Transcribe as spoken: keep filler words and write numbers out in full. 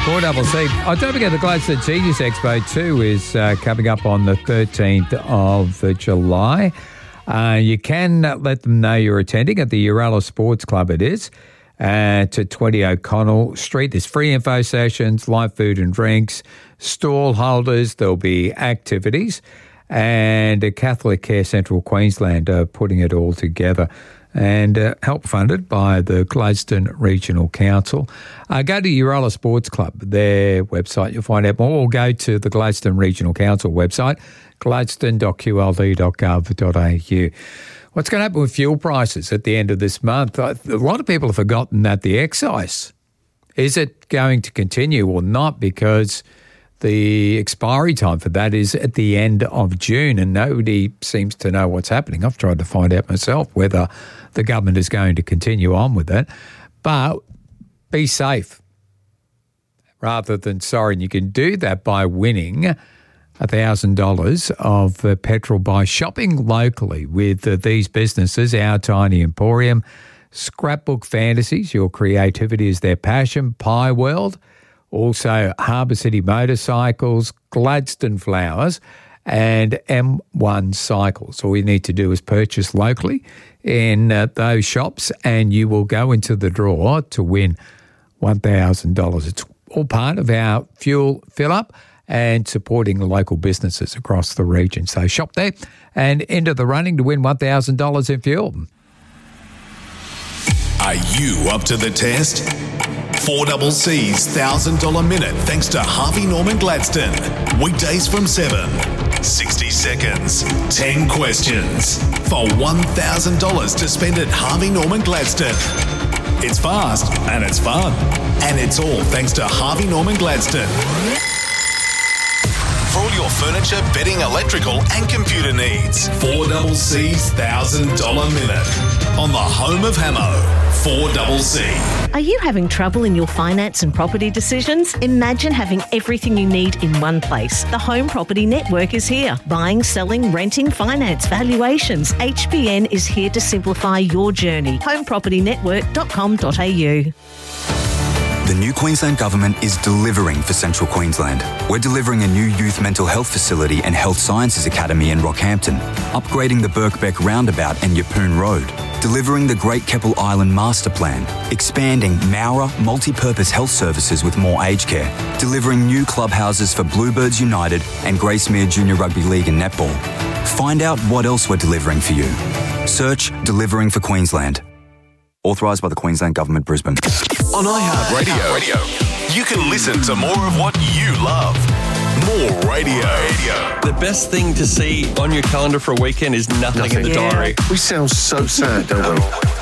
four double C. Oh, don't forget the Gladstone Seniors Expo too is uh, coming up on the thirteenth of July. Uh, you can let them know you're attending at the Uralla Sports Club. It is at twenty O'Connell Street. There's free info sessions, live food and drinks, stall holders. There'll be activities, and Catholic Care Central Queensland are putting it all together. And uh, help funded by the Gladstone Regional Council. Uh, go to Uralla Sports Club, their website. You'll find out more. Or go to the Gladstone Regional Council website, gladstone dot q l d dot gov dot a u. What's going to happen with fuel prices at the end of this month? A lot of people have forgotten that the excise, is it going to continue or not? Because the expiry time for that is at the end of June, and nobody seems to know what's happening. I've tried to find out myself whether the government is going to continue on with it. But be safe rather than sorry. And you can do that by winning one thousand dollars of uh, petrol by shopping locally with uh, these businesses, Our Tiny Emporium, Scrapbook Fantasies, your creativity is their passion, Pie World, also Harbour City Motorcycles, Gladstone Flowers, and M one Cycles. All you need to do is purchase locally in uh, those shops and you will go into the draw to win one thousand dollars. It's all part of our fuel fill-up and supporting local businesses across the region. So shop there and enter the running to win one thousand dollars in fuel. Are you up to the test? four double C's one thousand dollars minute thanks to Harvey Norman Gladstone. Weekdays from seven. sixty seconds. ten questions. For one thousand dollars to spend at Harvey Norman Gladstone. It's fast and it's fun. And it's all thanks to Harvey Norman Gladstone. For all your furniture, bedding, electrical and computer needs. four double C's one thousand dollars minute. On the home of Hamo. four double C. Are you having trouble in your finance and property decisions? Imagine having everything you need in one place. The Home Property Network is here. Buying, selling, renting, finance, valuations. H B N is here to simplify your journey. home property network dot com dot a u. The new Queensland Government is delivering for Central Queensland. We're delivering a new youth mental health facility and health sciences academy in Rockhampton, upgrading the Birkbeck Roundabout and Yeppoon Road, delivering the Great Keppel Island Master Plan, expanding Mowra multi-purpose health services with more aged care, delivering new clubhouses for Bluebirds United and Gracemere Junior Rugby League and Netball. Find out what else we're delivering for you. Search Delivering for Queensland. Authorised by the Queensland Government, Brisbane. On iHeartRadio, Radio, you can listen to more of what you love. More radio. radio. The best thing to see on your calendar for a weekend is nothing, nothing. in the yeah. diary. We sound so sad, don't we?